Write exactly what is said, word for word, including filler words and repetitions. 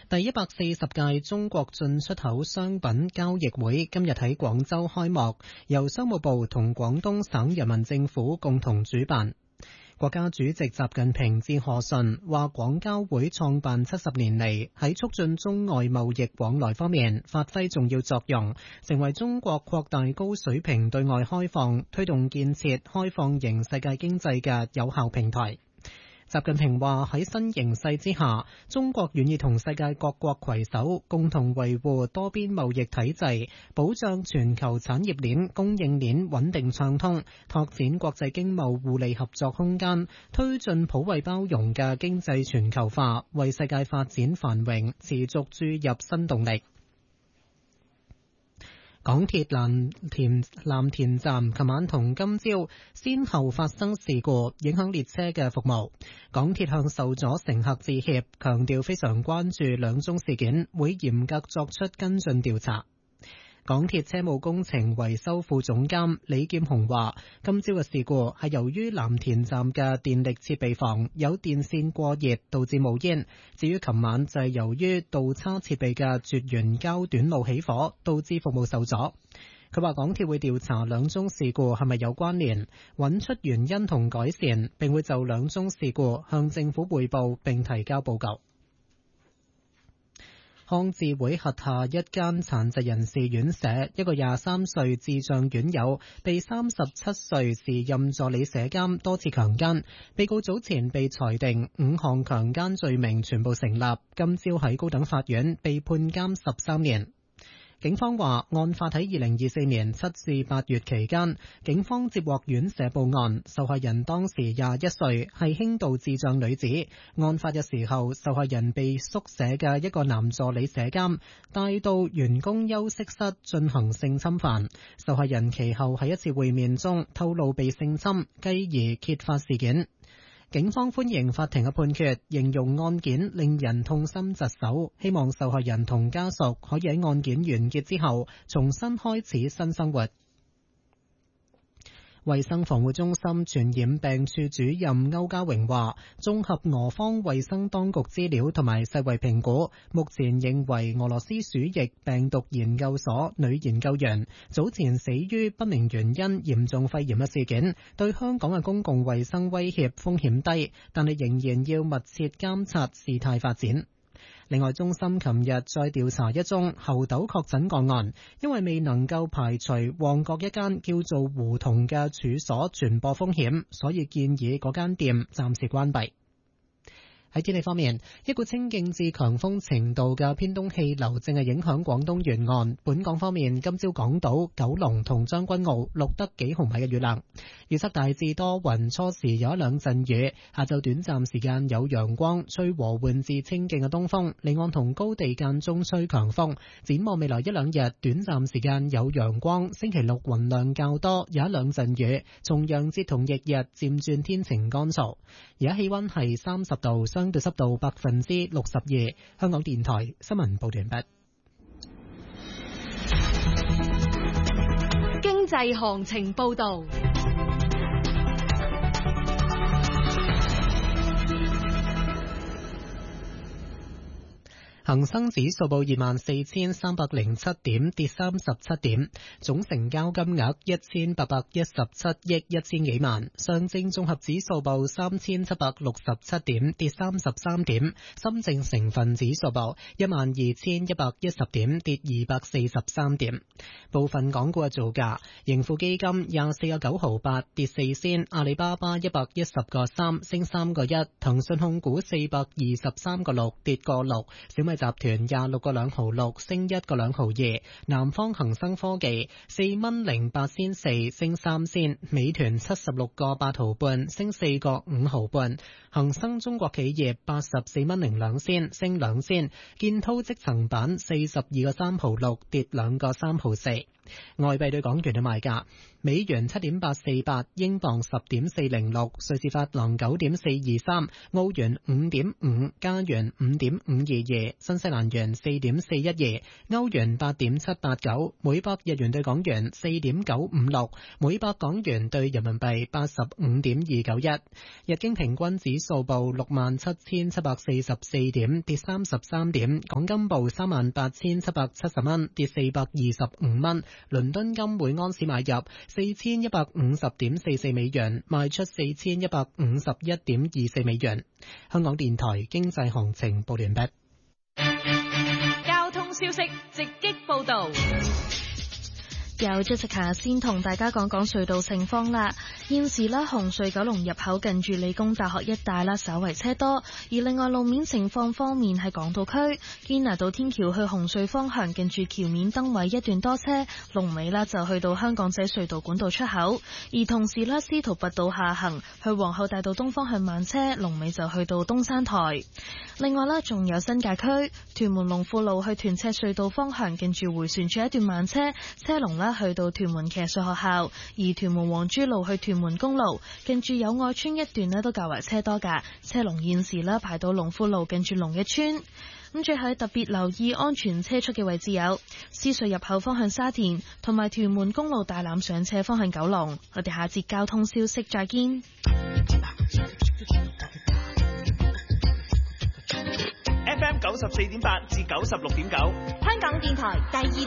第一百四十屆中國進出口商品交易會今日喺廣州開幕，由商務部同廣東省人民政府共同主辦。國家主席習近平致賀信話，廣交會創辦七十年嚟，喺促進中外貿易往來方面發揮重要作用，成為中國擴大高水平對外開放、推動建設開放型世界經濟嘅有效平台。習近平話，喺新形勢之下，中國願意同世界各國攜手，共同維護多邊貿易體制，保障全球產業鏈、供應鏈穩定暢通，拓展國際經貿互利合作空間，推進普惠包容嘅經濟全球化，為世界發展繁榮持續注入新動力。港鐵藍田藍田站琴晚同今朝先後發生事故，影響列車嘅服務。港鐵向受阻乘客致歉，強調非常關注兩宗事件，會嚴格作出跟進調查。港鐵車務工程維修副總監李劍雄話，今朝嘅事故係由於藍田站嘅電力設備房有電線過熱導致冒煙，至於琴晚就係由於導叉設備嘅絕緣膠短路起火，導致服務受阻。佢話港鐵會調查兩宗事故係咪有關聯，揾出原因同改善，並會就兩宗事故向政府匯報並提交報告。康智會轄下一間殘疾人士院舍，一個廿三歲智障院友被三十七歲時任助理舍監多次強姦，被告早前被裁定五項強姦罪名全部成立，今朝喺高等法院被判監十三年。警方話，案發喺二零二四年七至八月期間，警方接獲院舍報案，受害人當時廿一歲，係輕度智障女子。案發嘅時候，受害人被宿舍嘅一個男助理舍監帶到員工休息室進行性侵犯。受害人其後喺一次會面中透露被性侵，繼而揭發事件。警方歡迎法庭嘅判決，形容案件令人痛心疾首，希望受害人同家屬可以喺案件完結之後重新開始新生活。衛生防護中心傳染病處主任歐家榮話，綜合俄方衛生當局資料同埋世衛評估，目前認為俄羅斯鼠疫病毒研究所女研究員早前死於不明原因嚴重肺炎嘅事件，對香港嘅公共衛生威脅風險低，但係仍然要密切監察事態發展。另外，中心琴日再調查一宗猴痘確診個案，因為未能夠排除旺角一間叫做胡同嘅處所傳播風險，所以建議嗰間店暫時關閉。喺天氣方面，一股清勁至強風程度嘅偏東氣流正係影響廣東沿岸。本港方面，今朝港島、九龍同將軍澳錄得幾毫米嘅雨量。預測大致多雲，初時有一兩陣雨，下晝短暫時間有陽光，吹和緩至清勁嘅東風，離岸同高地間中吹強風。展望未來一兩日，短暫時間有陽光，星期六雲量較多，有一兩陣雨。重陽節同翌日漸轉天晴乾燥。而家氣溫係三十度，相對濕度百分之六十二。香港電台新聞報道完畢。 經濟行情報道。恒生指數報二萬四千三百零七點，跌三十七點，總成交金額一千八百一十七億一千幾萬。上證綜合指數報三千七百六十七點，跌三十三點。深證成分指數報一萬二千一百一十點，跌二百四十三點。部分港股嘅造價：盈富基金廿四個九毫八，跌四仙；阿里巴巴一百一十個三，升三個一；騰訊控股四百二十三個六，跌個六；小米集團廿六個兩毫六，升一個兩毫二；南方恒生科技四蚊零八仙四，升三仙；美團七十六個八毫半，升四個五毫半；恒生中國企業八十四蚊零兩仙，升兩仙；建滔積層板四十二個三毫六，跌兩個三毫四。 外幣對港元嘅賣價：美元七點八四八，英鎊十點四零六，瑞士法郎九點四二三，澳元五點五，加元五點五二二，新西蘭元四點四一二，歐元八點七八九，每百日元對港元四點九五六，每百港元對人民幣八十五點二九一。日經平均指數報六萬七千七百四十四點，跌三十三點。港金報三萬八千七百七十蚊，跌四百二十五蚊。倫敦金每安士買入四千一百五十點四四美元，賣出四千一百五十一點二四美元。香港電台經濟行情報完畢。 交通消息直擊報道。 有 Jessica 先同大家講講隧道情況啦。現時咧紅隧九龍入口近住理工大學一帶啦，稍為車多。而另外路面情況方面，喺港島區堅拿道天橋去紅隧方向近住橋面燈位一段多車，龍尾啦就去到香港仔隧道管道出口。而同時咧司徒拔道下行去皇后大道東方向慢車，龍尾就去到東山台。另外啦，仲有新界區屯門龍富路去屯赤隧道方向近住迴旋處一段慢車，車龍啦去到屯門騎術學校。而屯門黃珠路去屯門公路近住友愛村一段咧都較為車多噶，車龍現時咧排到龍富路近住龍逸村。咁最後特別留意安全車速嘅位置有獅隧入口方向沙田同埋屯門公路大欖上斜方向九龍。我哋下節交通消息再見。 F M 九十四點八至九十六點九， 香港電台第二